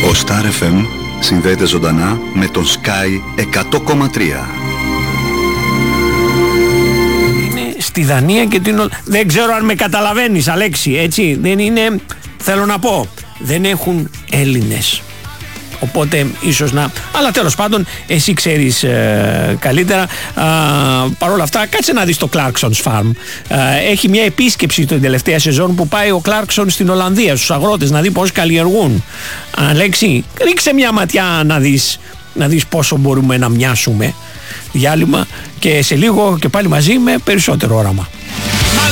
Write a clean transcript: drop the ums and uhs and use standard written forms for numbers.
Ο Star FM συνδέεται ζωντανά με τον Sky 100,3. Είναι στη Δανία και την... Δεν ξέρω αν με καταλαβαίνεις, Αλέξη, έτσι. Δεν είναι, θέλω να πω, δεν έχουν Έλληνες. Οπότε ίσως να... Αλλά τέλος πάντων εσύ ξέρεις καλύτερα. Παρ' όλα αυτά κάτσε να δεις το Clarkson's Farm. Έχει μια επίσκεψη την τελευταία σεζόν που πάει ο Clarkson στην Ολλανδία στους αγρότες να δει πώς καλλιεργούν. Αλέξη, ρίξε μια ματιά να δεις πόσο μπορούμε να μοιάσουμε. Διάλειμμα και σε λίγο και πάλι μαζί με περισσότερο όραμα.